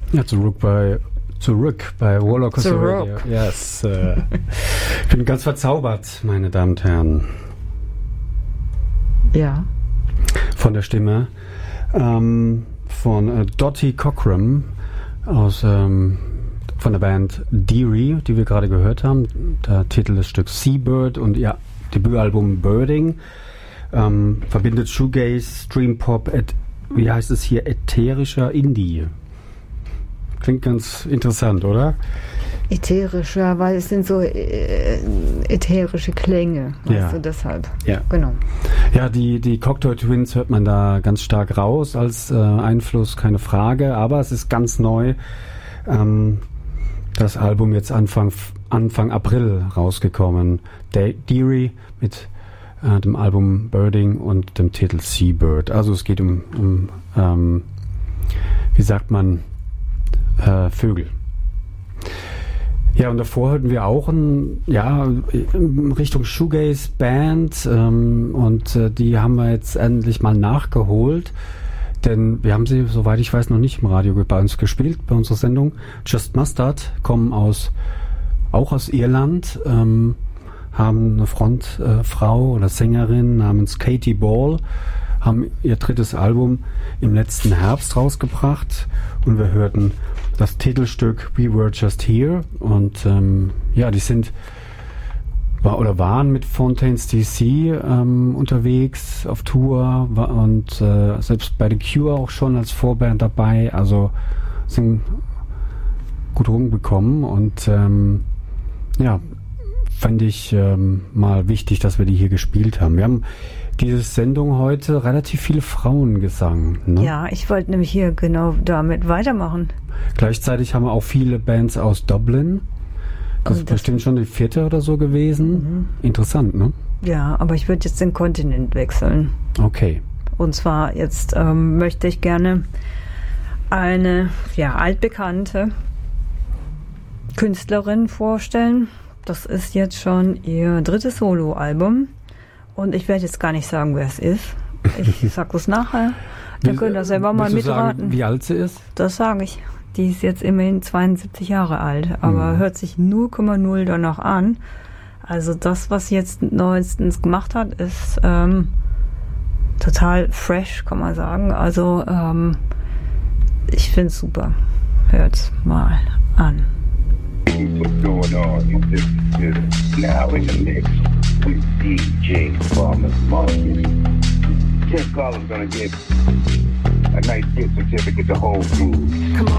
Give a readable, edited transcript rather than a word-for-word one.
Ja, zurück bei Rollercoaster Radio. Yes. Ich bin ganz verzaubert, meine Damen und Herren. Ja. Von der Stimme von Dottie Cockrum von der Band Deary, die wir gerade gehört haben. Der Titel des Stücks Seabird und ihr Debütalbum Birding verbindet Shoegaze, Streampop, wie heißt es hier, ätherischer Indie. Klingt ganz interessant, oder? Ätherischer, weil es sind so ätherische Klänge, weißt du, deshalb. Ja. Genau. Ja, die Cocteau Twins hört man da ganz stark raus als Einfluss, keine Frage, aber es ist ganz neu. Das Album jetzt Anfang April rausgekommen. Deary mit dem Album Birding und dem Titel Seabird. Also es geht um wie sagt man, Vögel. Ja, und davor hörten wir auch Richtung Shoegaze Band und die haben wir jetzt endlich mal nachgeholt, denn wir haben sie, soweit ich weiß, noch nicht im Radio bei uns gespielt, bei unserer Sendung. Just Mustard kommen auch aus Irland, haben eine Frontfrau oder Sängerin namens Katie Ball, haben ihr drittes Album im letzten Herbst rausgebracht und wir hörten das Titelstück We Were Just Here und die waren mit Fontaines DC unterwegs auf Tour und selbst bei The Cure auch schon als Vorband dabei, also sind gut rumgekommen und fand ich mal wichtig, dass wir die hier gespielt haben. Wir haben diese Sendung heute relativ viele Frauengesang. Ne? Ja, ich wollte nämlich hier genau damit weitermachen. Gleichzeitig haben wir auch viele Bands aus Dublin. Das ist bestimmt schon die 4. oder so gewesen. Mhm. Interessant, ne? Ja, aber ich würde jetzt den Kontinent wechseln. Okay. Und zwar jetzt möchte ich gerne eine altbekannte Künstlerin vorstellen. Das ist jetzt schon ihr 3. Soloalbum. Und ich werde jetzt gar nicht sagen, wer es ist. Ich sage es nachher. Dann könnt ihr selber mal mitraten. Sagen, wie alt sie ist? Das sage ich. Die ist jetzt immerhin 72 Jahre alt, aber hört sich 0,0 danach an. Also das, was sie jetzt neuestens gemacht hat, ist total fresh, kann man sagen. Also ich finde es super. Hört's mal an. What's going on? This is now in the mix with DJ Farmer's Market. Tim Collins gonna get a nice gift certificate to hold through. Come on.